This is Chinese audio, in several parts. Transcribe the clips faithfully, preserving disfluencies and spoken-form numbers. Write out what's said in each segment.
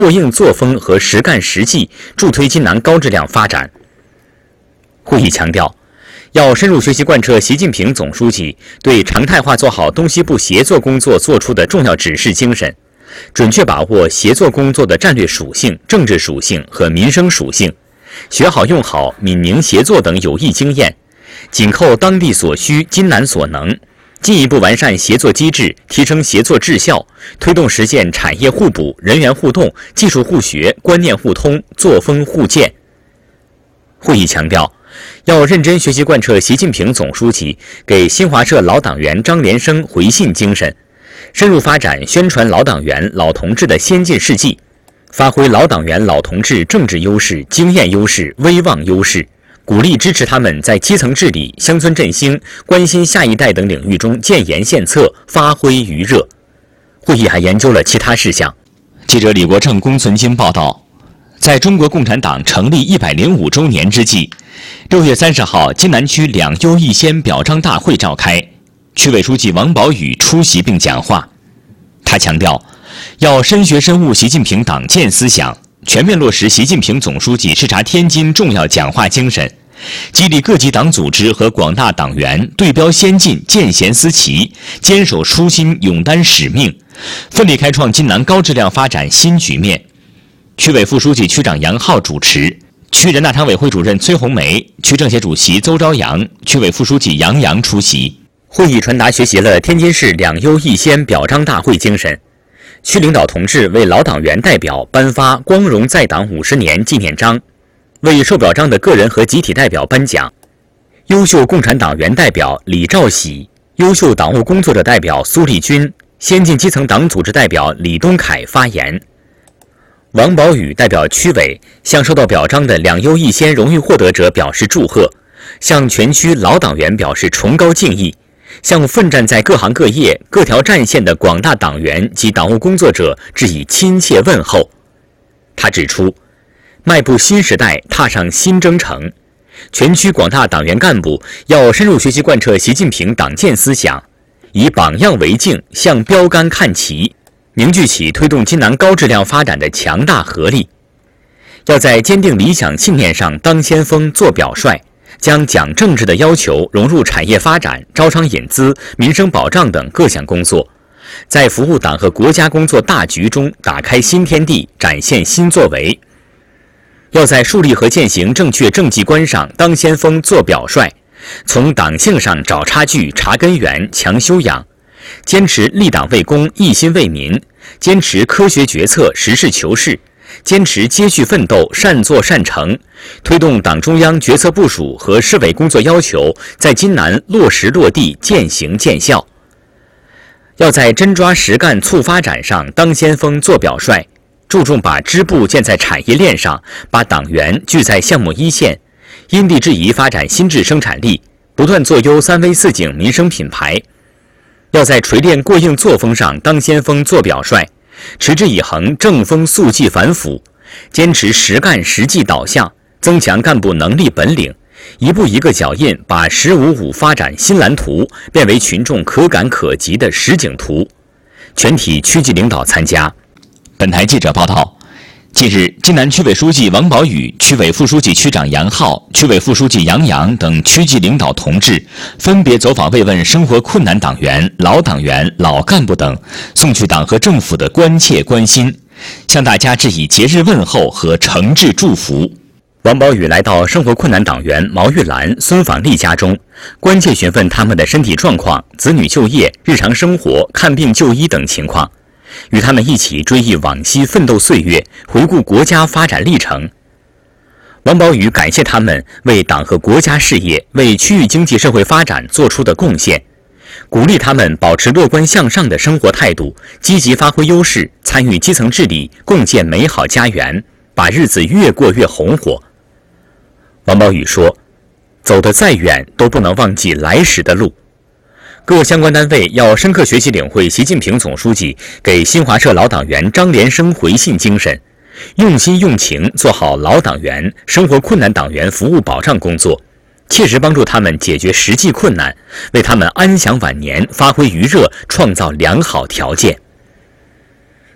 过硬作风和实干实际，助推津南高质量发展。会议强调，要深入学习贯彻习近平总书记对常态化做好东西部协作工作作出的重要指示精神，准确把握协作工作的战略属性、政治属性和民生属性，学好用好闽宁协作等有益经验，紧扣当地所需、津南所能，进一步完善协作机制，提升协作质效，推动实现产业互补、人员互动、技术互学、观念互通、作风互鉴。会议强调，要认真学习贯彻习近平总书记给新华社老党员张连生回信精神，深入发展宣传老党员、老同志的先进事迹，发挥老党员、老同志政治优势、经验优势、威望优势，鼓励支持他们在基层治理、乡村振兴、关心下一代等领域中建言献策，发挥余热。会议还研究了其他事项。 记者李国正、龚存金报道，在中国共产党成立一百零五周年之际，六月三十号，津南区两优一先表彰大会召开，区委书记王宝宇出席并讲话。他强调，要深学深悟习近平党建思想，全面落实习近平总书记视察天津重要讲话精神，激励各级党组织和广大党员对标先进、见贤思齐，坚守初心，勇担使命，奋力开创津南高质量发展新局面。区委副书记、区长杨浩主持，区人大常委会主任崔红梅、区政协主席邹朝阳、区委副书记杨洋出席。 会议传达学习了天津市两优一先表彰大会精神。区领导同志为老党员代表颁发光荣在党五十年纪念章，为受表彰的个人和集体代表颁奖。优秀共产党员代表李兆喜、优秀党务工作者代表苏立军、先进基层党组织代表李东凯发言。王宝宇代表区委向受到表彰的两优一先荣誉获得者表示祝贺，向全区老党员表示崇高敬意，向奋战在各行各业、各条战线的广大党员及党务工作者致以亲切问候。他指出，迈步新时代，踏上新征程，全区广大党员干部要深入学习贯彻习近平党建思想，以榜样为镜，向标杆看齐，凝聚起推动津南高质量发展的强大合力。要在坚定理想信念上当先锋、做表率，将讲政治的要求融入产业发展、招商引资、民生保障等各项工作，在服务党和国家工作大局中打开新天地，展现新作为。要在树立和践行正确政绩观上当先锋、做表率，从党性上找差距、查根源、强修养，坚持立党为公、一心为民，坚持科学决策、实事求是，坚持接续奋斗、善作善成，推动党中央决策部署和市委工作要求在津南落实落地、见行见效。要在真抓实干促发展上当先锋、做表率，注重把支部建在产业链上，把党员聚在项目一线，因地制宜发展新质生产力，不断做优三威四景民生品牌。要在锤炼过硬作风上当先锋、做表率，持之以恒正风肃纪反腐，坚持实干实际导向，增强干部能力本领，一步一个脚印把“十五五”发展新蓝图变为群众可感可及的实景图。全体区级领导参加。 本台记者报道，近日，津南区委书记王宝宇、区委副书记、区长杨浩、区委副书记杨洋等区级领导同志分别走访慰问生活困难党员、老党员、老干部等，送去党和政府的关切关心，向大家致以节日问候和诚挚祝福。 王宝宇来到生活困难党员毛玉兰、孙访丽家中，关切询问他们的身体状况、子女就业、日常生活、看病就医等情况，与他们一起追忆往昔奋斗岁月，回顾国家发展历程。王宝宇感谢他们为党和国家事业、为区域经济社会发展做出的贡献，鼓励他们保持乐观向上的生活态度，积极发挥优势，参与基层治理，共建美好家园，把日子越过越红火。王宝宇说，走得再远都不能忘记来时的路。各相关单位要深刻学习领会习近平总书记给新华社老党员张连生回信精神，用心用情做好老党员、生活困难党员服务保障工作，切实帮助他们解决实际困难，为他们安享晚年发挥余热创造良好条件。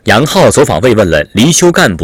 杨浩走访慰问了离休干部